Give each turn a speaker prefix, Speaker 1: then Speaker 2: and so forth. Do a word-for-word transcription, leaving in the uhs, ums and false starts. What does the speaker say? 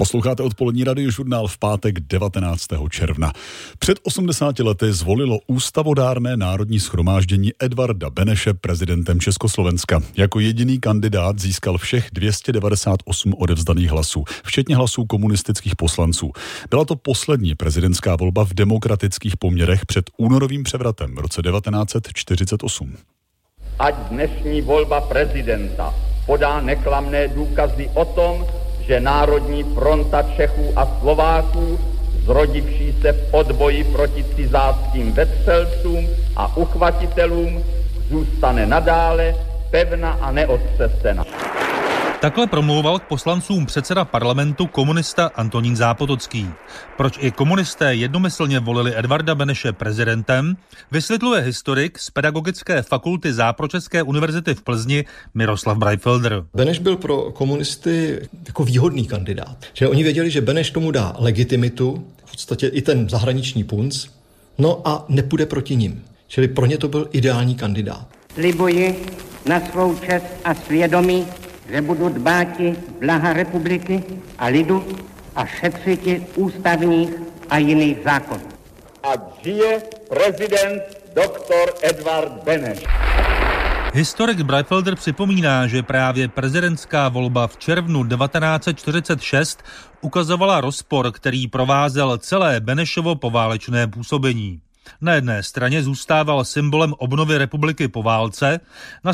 Speaker 1: Posloucháte odpolední radiožurnál v pátek devatenáctého června. Před osmdesáti lety zvolilo ústavodárné národní shromáždění Edvarda Beneše prezidentem Československa. Jako jediný kandidát získal všech dvě stě devadesát osm odevzdaných hlasů, včetně hlasů komunistických poslanců. Byla to poslední prezidentská volba v demokratických poměrech před únorovým převratem v roce devatenáct set čtyřicet osm.
Speaker 2: Ať dnešní volba prezidenta podá neklamné důkazy o tom, že Národní fronta Čechů a Slováků, zrodivší se v odboji proti cizáckým vetřelcům a uchvatitelům, zůstane nadále pevna a neotřesena.
Speaker 3: Takhle promlouval k poslancům předseda parlamentu komunista Antonín Zápotocký. Proč i komunisté jednomyslně volili Edvarda Beneše prezidentem, vysvětluje historik z Pedagogické fakulty Západočeské univerzity v Plzni Miroslav Brajfelder.
Speaker 4: Beneš byl pro komunisty jako výhodný kandidát. Že oni věděli, že Beneš tomu dá legitimitu, v podstatě i ten zahraniční punc, no a nepůjde proti nim. Čili pro ně to byl ideální kandidát.
Speaker 5: Slibuji na svou čest a svědomí, že budu dbáti blaha republiky a lidu a šetřiti ústavních a jiných zákonů.
Speaker 2: Ať žije prezident doktor Edvard Beneš.
Speaker 3: Historik Brajfelder připomíná, že právě prezidentská volba v červnu devatenáct set čtyřicet šest ukazovala rozpor, který provázel celé Benešovo poválečné působení. Na jedné straně zůstával symbolem obnovy republiky po válce, na